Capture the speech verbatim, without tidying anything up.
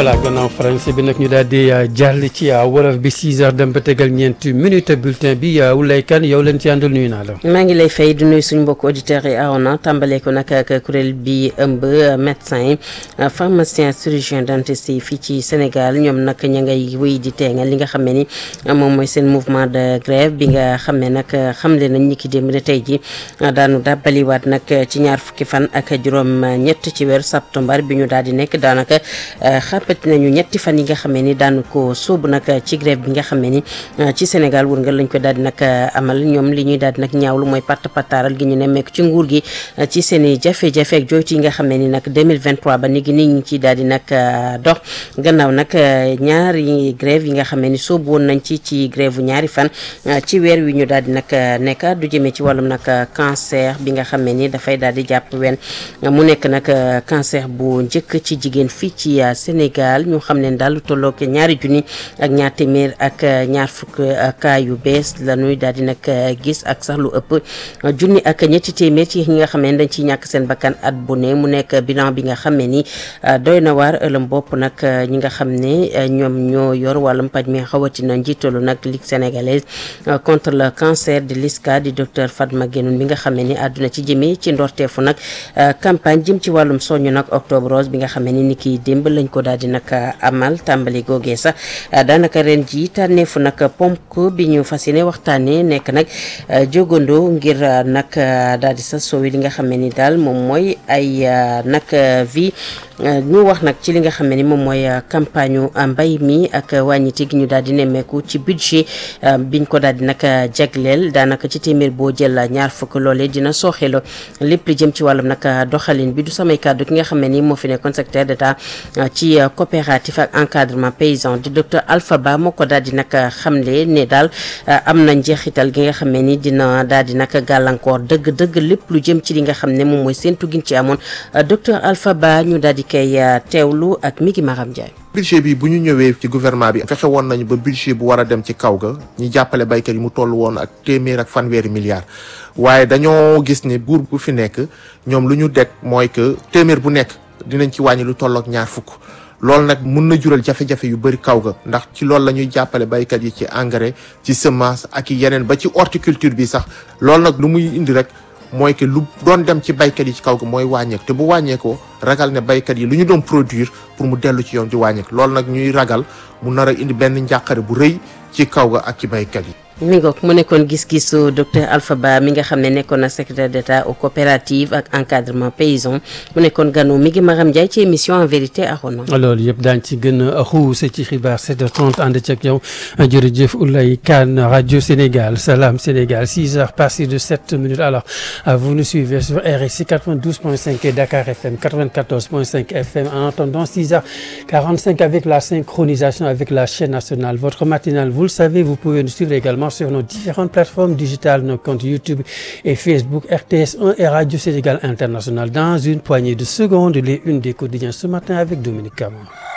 voilà gannaaw français bi nag ñu daal di jàll ci wolof bi six heures dem ba tegal ñeenti minutes bulletin bi Wulaye Kane yow leen ci àndal nuyu naa la. maa ngi lay fay di nuyu suñu mbokku auditeurs yi awoon tàmbalee ko nag ak kuréel bi ëmb médecin yi pharmacien chirurgien dentiste yi fii ci Sénégal ñoom nag ña ngay wéy di teengal li nga xam ne ni moom mooy seen mouvement de grève bi nga xam ne nag xamle nañ ñi ki démb ne tey ji daanu dàbbaliwaat nag ci ñaar fukki fan ak juróom ñett ci weeru septembre bi ñu daal di nekk daanaka xàppati nañu ñetti fan yi nga xam ne ni daanu ko sóobu nag ci grève bi nga xam ne ni ci Sénégal wër nga lañ ko daal di nag amal ñoom li ñuy daal di nag ñaawlu mooy patt pataaral gi ñu nemmeeku ci nguur gi ci seen i jafe-jafe ak jooytu yi nga xam ne ni nag deux mille vingt-trois ba ni gi nit ñi ci daal di nag dox gannaaw nag ñaari grève yi nga xam ne ni sóobu woon nañ ci ci grève bu ñaari fan ci weer wi ñu daal di nag nekk du jëmee ci wàllum nag cancer bi nga xam ne ni dafay daal di jàpp wen mu nekk nag cancer bu njëkk ci jigéen fii ci Sénégal ñu xam ne daal lu tollook ñaari junni ak ñaar téeméer ak ñaar fukk cas yu bees la ñuy daal di nag gis ak sax lu ëpp junni ak ñetti téeméer ci ñi nga xam ne dañ ciy ñàkk seen bakkan at bu ne mu nekk bilan bi nga xam ne ni doy na waar ëlëm bopp nag ñi nga xam ne ñoom ñoo yor wàllum paj mi xawatina njiitalu nag Ligue sénégalaise contre le cancer de l'I S C A di docteur Fatma Guenoune bi nga xam ne ni àdduna ci jëmee ci ndorteefu nag campagne jëm ci wàllum soñu nag octobre rose bi nga xam ne ni ni kiy démb lañ ko daal di nag amal tàmbali googee sax daanaka ren ji tànneefu nag ponk bi ñu fas yéene waxtaanee nekk nag jogandoo ngir nag daal di sa soowi li nga xam ne ni daal moom mooy ay nag vie ñu wax nag ci li nga xam ne ni moom mooy campagne mbay mi ak wàññiti gi ñu daal di nemmeeku ci budget biñ ko daal di nag jagleel daanaka ci téeméer boo jël ñaar fukk loolee dina sooxelo lépp li jëm ci wàllum nag doxalin bi du samay kàddu ki nga xam ne ni moo fi nekkoon secrétaire d'État ci coopérative ak encadrement paysan di docteur Alpha Ba moo ko daal di nag xamle ne daal am na njeexital gi nga xam ne ni dina daal di nag gàllankoor dëgg-dëgg lépp lu jëm ci li nga xam ne moom mooy seentu gin ci amoon docteur Alpha Ba ñu daal di koy teewlu ak Migi Maram Ndiaye. budget bi bu ñu ñëwee ci gouvernement bi fexe woon nañu ba budget bu war a dem ci kaw ga ñi jàppale baykat yi mu toll woon ak téeméer ak fanweeri milliards waaye dañoo gis ne buur bu fi nekk ñoom lu ñu deg mooy que téeméer bu nekk dinañ ci wàññi lu tollook ñaar fukk loolu nag mun na jural jafe-jafe yu bëri kaw ga ndax ci loolu la ñuy jàppale baykat yi ci engrais ci semence ak yeneen ba ci horticulture bi sax loolu nag lu muy indi rek mooy que lu doon dem ci baykat yi ci kaw ga mooy wàññeeku te bu wàññeekoo ragal ne baykat yi lu ñu doon produire pour mu dellu ci yoon di wàññeeku loolu nag ñuy ragal mu nar a indi benn njàqare bu rëy ci kaw ga ak ci baykat yi. mi ngoog mu nekkoon gis-gisu docteur Alpha Ba mi nga xam ne nekkoon na secrétaire d'État aux coopératives ak encadrement paysan mu nekkoon ganu mi ngi Maram Ndiaye ci émission en vérité axoon na. loolu yëpp daañu ci gën a xuuse ci xibaar sept heures trente ànd ci ak yow jërëjëf Wulaye Kane rajo Sénégal Salam Sénégal six heures passées de sept minutes alors vous nous suivez sur R S I quatre-vingt-douze point cinq et Dakar F M quatre-vingt-quatorze point cinq F M en attendant six heures quarante-cinq avec la synchronisation avec la chaîne nationale votre matinale vous le savez vous pouvez nous suivre également sur nos différentes plateformes digitales, nos comptes YouTube et Facebook, R T S un et Radio Sénégal International. Dans une poignée de secondes, les unes des quotidiens ce matin avec Dominique Camara.